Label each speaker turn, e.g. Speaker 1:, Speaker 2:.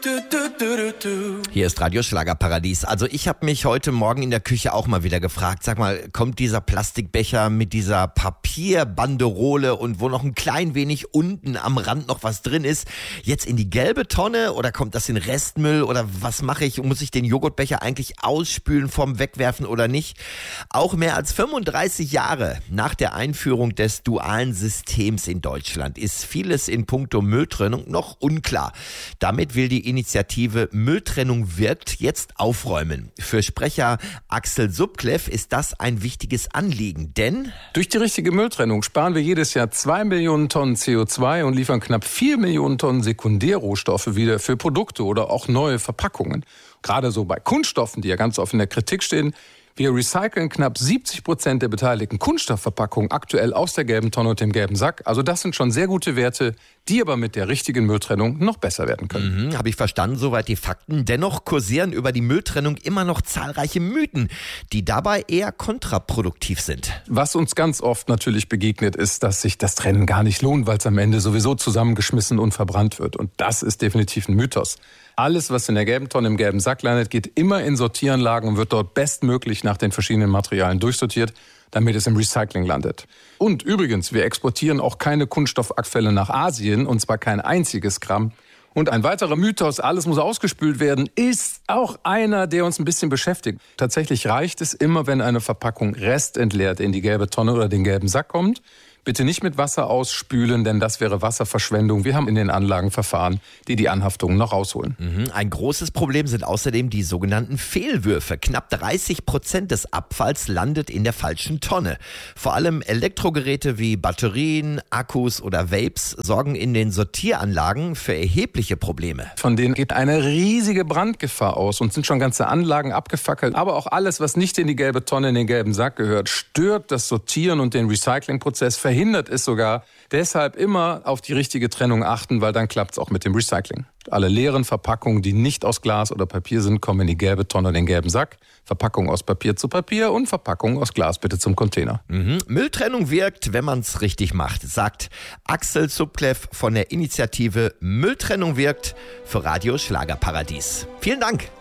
Speaker 1: Hier ist Radio Schlagerparadies. Also ich habe mich heute Morgen in der Küche auch mal wieder gefragt, sag mal, kommt dieser Plastikbecher mit dieser Papierbanderole und wo noch ein klein wenig unten am Rand noch was drin ist, jetzt in die gelbe Tonne oder kommt das in Restmüll oder was mache ich? Muss ich den Joghurtbecher eigentlich ausspülen vorm Wegwerfen oder nicht? Auch mehr als 35 Jahre nach der Einführung des dualen Systems in Deutschland ist vieles in puncto Mülltrennung noch unklar. Damit will die Initiative Mülltrennung wirkt jetzt aufräumen. Für Sprecher Axel Subkleff ist das ein wichtiges Anliegen, denn
Speaker 2: durch die richtige Mülltrennung sparen wir jedes Jahr 2 Millionen Tonnen CO2 und liefern knapp 4 Millionen Tonnen Sekundärrohstoffe wieder für Produkte oder auch neue Verpackungen. Gerade so bei Kunststoffen, die ja ganz oft in der Kritik stehen. Wir recyceln knapp 70% der beteiligten Kunststoffverpackungen aktuell aus der gelben Tonne und dem gelben Sack. Also das sind schon sehr gute Werte, die aber mit der richtigen Mülltrennung noch besser werden können.
Speaker 1: Habe ich verstanden, soweit die Fakten. Dennoch kursieren über die Mülltrennung immer noch zahlreiche Mythen, die dabei eher kontraproduktiv sind.
Speaker 2: Was uns ganz oft natürlich begegnet ist, dass sich das Trennen gar nicht lohnt, weil es am Ende sowieso zusammengeschmissen und verbrannt wird. Und das ist definitiv ein Mythos. Alles, was in der gelben Tonne im gelben Sack landet, geht immer in Sortieranlagen und wird dort bestmöglich nach den verschiedenen Materialien durchsortiert, damit es im Recycling landet. Und übrigens, wir exportieren auch keine Kunststoffabfälle nach Asien, und zwar kein einziges Gramm. Und ein weiterer Mythos, alles muss ausgespült werden, ist auch einer, der uns ein bisschen beschäftigt. Tatsächlich reicht es immer, wenn eine Verpackung restentleert in die gelbe Tonne oder den gelben Sack kommt. Bitte nicht mit Wasser ausspülen, denn das wäre Wasserverschwendung. Wir haben in den Anlagen Verfahren, die die Anhaftungen noch rausholen.
Speaker 1: Ein großes Problem sind außerdem die sogenannten Fehlwürfe. Knapp 30% des Abfalls landet in der falschen Tonne. Vor allem Elektrogeräte wie Batterien, Akkus oder Vapes sorgen in den Sortieranlagen für erhebliche Probleme.
Speaker 2: Von denen geht eine riesige Brandgefahr aus und sind schon ganze Anlagen abgefackelt. Aber auch alles, was nicht in die gelbe Tonne, in den gelben Sack gehört, stört das Sortieren und den Recyclingprozess, verhindert es sogar. Deshalb immer auf die richtige Trennung achten, weil dann klappt es auch mit dem Recycling. Alle leeren Verpackungen, die nicht aus Glas oder Papier sind, kommen in die gelbe Tonne und den gelben Sack. Verpackungen aus Papier zu Papier und Verpackungen aus Glas bitte zum Container.
Speaker 1: Mülltrennung wirkt, wenn man es richtig macht, sagt Axel Subkleff von der Initiative Mülltrennung wirkt für Radio Schlagerparadies. Vielen Dank.